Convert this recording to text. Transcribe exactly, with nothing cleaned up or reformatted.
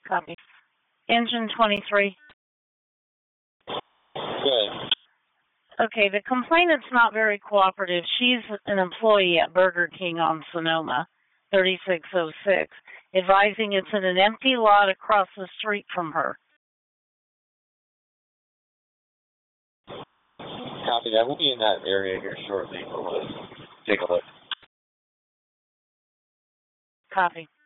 Copy. Engine twenty-three. Good. Okay, the complainant's not very cooperative. She's an employee at Burger King on Sonoma, thirty-six oh six, advising it's in an empty lot across the street from her. Copy that. We'll be in that area here shortly. We'll take a look. Copy.